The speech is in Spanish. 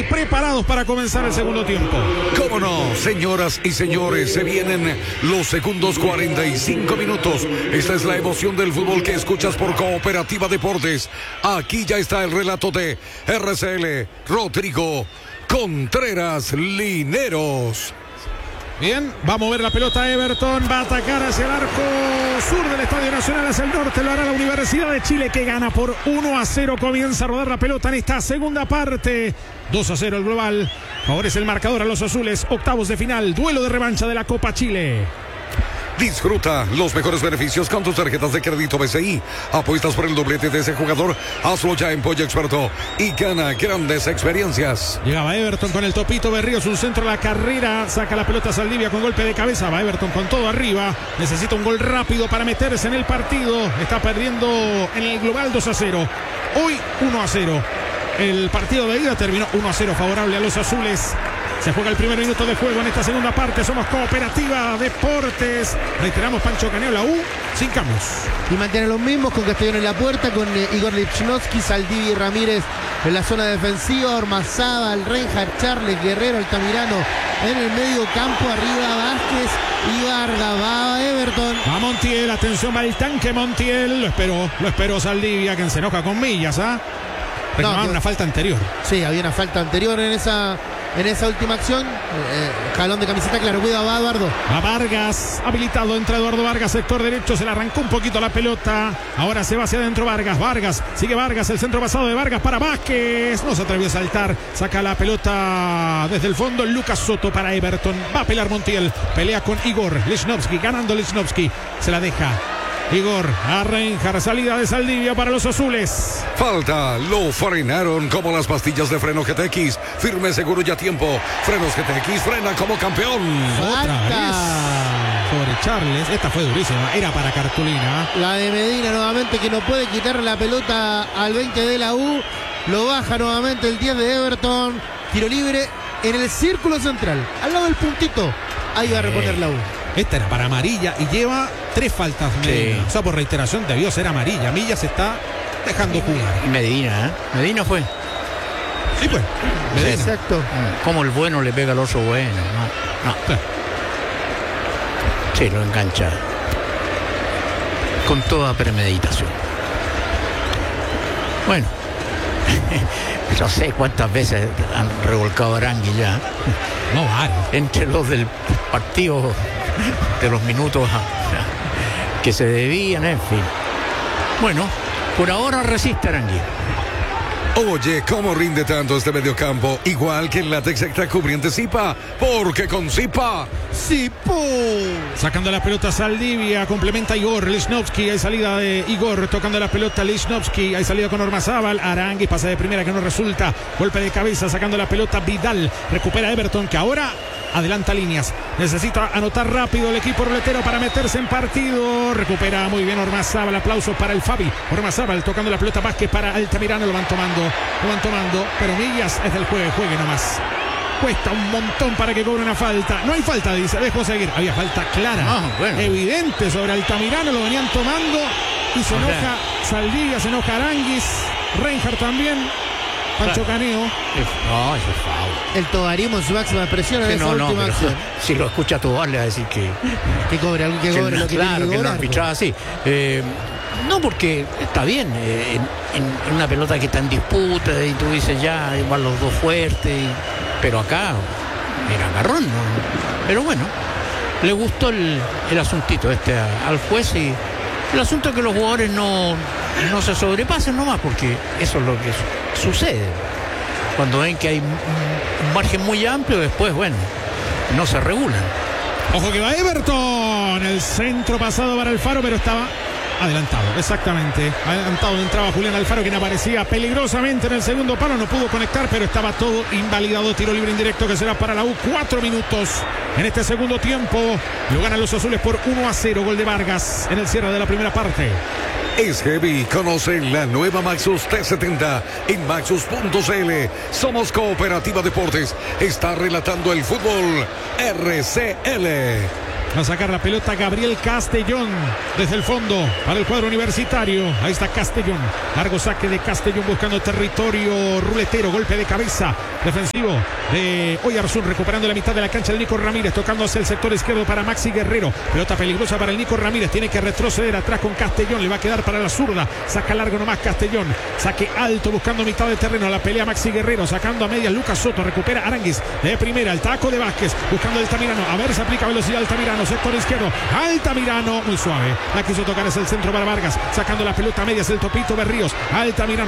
y preparados para comenzar el segundo tiempo. ¿Cómo no, señoras y señores? Se vienen los segundos 45 minutos. Esta es la emoción del fútbol que escuchas por Cooperativa Deportes. Aquí ya está el relato de RCL Rodrigo Contreras Lineros. Bien, va a mover la pelota Everton, va a atacar hacia el arco sur del Estadio Nacional, hacia el norte, lo hará la Universidad de Chile, que gana por 1-0, comienza a rodar la pelota en esta segunda parte, 2-0 el global, favorece el marcador a los azules, octavos de final, duelo de revancha de la Copa Chile. Disfruta los mejores beneficios con tus tarjetas de crédito BCI. Apuestas por el doblete de ese jugador. Hazlo ya en Pollo Experto y gana grandes experiencias. Llegaba Everton con el topito Berríos, un centro a la carrera. Saca la pelota Saldivia con golpe de cabeza. Va Everton con todo arriba. Necesita un gol rápido para meterse en el partido. Está perdiendo en el global 2-0. Hoy 1-0. El partido de ida terminó 1-0 favorable a los azules. Se juega el primer minuto de juego en esta segunda parte. Somos Cooperativa Deportes. Reiteramos, Pancho Caneo, la U, sin cambios. Y mantiene los mismos, con Castellón en la puerta, con Igor Lichnowsky, Saldivia y Ramírez en la zona defensiva, Ormazábal, Reinhardt, Charles, Guerrero, Altamirano en el medio campo, arriba Vázquez y Vargas. Va Everton. Va Montiel, atención, va el tanque Montiel. Lo esperó Saldivia, que se enoja con Millas, ¿ah? Reclamaban una falta anterior. Sí, había una falta anterior en esa última acción. Jalón de camiseta, claro, cuidado, va Eduardo. Va Vargas, habilitado, entra Eduardo Vargas, sector derecho, se le arrancó un poquito la pelota. Ahora se va hacia adentro Vargas, sigue Vargas, el centro pasado de Vargas para Vázquez. No se atrevió a saltar, saca la pelota desde el fondo Lucas Soto para Everton. Va a pelear Montiel, pelea con Igor Lichnowsky, ganando Lichnowsky, se la deja Igor a Reinhardt, salida de Saldivia para los azules. Falta, lo frenaron como las pastillas de freno GTX. Firme, seguro y a tiempo. Frenos GTX, frena como campeón. Otra vez sobre Charles, esta fue durísima, era para cartulina. La de Medina nuevamente, que no puede quitar la pelota al 20 de la U. Lo baja nuevamente el 10 de Everton. Tiro libre en el círculo central, al lado del puntito. Ahí va a reponer la U. Esta era para amarilla y lleva 3 faltas Medina. Sí. O sea, por reiteración debió ser amarilla. Milla se está dejando jugar. Medina, ¿eh? Medina fue. Sí, pues. Medina. Exacto. Como el bueno le pega al oso bueno. No. Sí, lo engancha. Con toda premeditación. Bueno. No sé cuántas veces han revolcado a Arangui ya. No, vale. Entre los del partido, de los minutos que se debían, en fin. Bueno, por ahora resiste Arangui. Oye, ¿cómo rinde tanto este mediocampo? Igual que el látex extra cubriente Zipa, porque con Zipa, ¡Zipo! Sacando la pelota Saldivia, complementa Igor Lichnowsky, hay salida de Igor, tocando la pelota Lichnowsky, hay salida con Ormazábal, Arangui pasa de primera que no resulta, golpe de cabeza, sacando la pelota Vidal, recupera Everton, que ahora adelanta líneas, necesita anotar rápido el equipo roletero para meterse en partido, recupera muy bien Ormazábal, aplausos para el Fabi, Ormazábal tocando la pelota Vázquez para Altamirano, lo van tomando, pero Millas es del juegue nomás. Cuesta un montón para que cobre una falta. No hay falta, dice, dejo seguir. Había falta clara, evidente sobre Altamirano, lo venían tomando y se enoja Saldivia, se enoja Aranguis, Reinhardt también. Pancho Caneo. No, eso es foul. El tobarismo en su máxima expresión en esa última acción. Si lo escucha Tobar le va a decir que cobre, algo que cobre lo que claro, tiene que no cobrar. arbitraba así. No, porque está bien en una pelota que está en disputa y tú dices ya van los dos fuertes, pero acá era agarrón, ¿no? Pero bueno, le gustó el asuntito al juez, y el asunto es que los jugadores no se sobrepasen nomás, porque eso es lo que sucede cuando ven que hay un margen muy amplio. Después, bueno, no se regulan. Ojo que va Everton, el centro pasado para Alfaro, pero estaba adelantado, exactamente. Adelantado, entraba Julián Alfaro, quien aparecía peligrosamente en el segundo palo, no pudo conectar, pero estaba todo invalidado. Tiro libre indirecto que será para la U. 4 minutos en este segundo tiempo. Lo ganan los azules por 1-0. Gol de Vargas en el cierre de la primera parte. Es heavy. Conoce la nueva Maxus T70 en maxus.cl. Somos Cooperativa Deportes. Está relatando el fútbol RCL. a sacar la pelota Gabriel Castellón desde el fondo para el cuadro universitario. Ahí está Castellón, largo saque de Castellón buscando territorio ruletero, golpe de cabeza defensivo de Oyarzún, recuperando la mitad de la cancha el Nico Ramírez, tocando hacia el sector izquierdo para Maxi Guerrero, pelota peligrosa para el Nico Ramírez, tiene que retroceder atrás con Castellón, le va a quedar para la zurda, saca largo nomás Castellón, saque alto buscando mitad de terreno, la pelea Maxi Guerrero, sacando a medias Lucas Soto, recupera Aránguiz de primera, el taco de Vázquez, buscando el Altamirano, a ver, se aplica velocidad Altamirano, sector izquierdo, Altamirano, muy suave, la quiso tocar, es el centro para Vargas, sacando la pelota a medias el Topito Berríos, Altamirano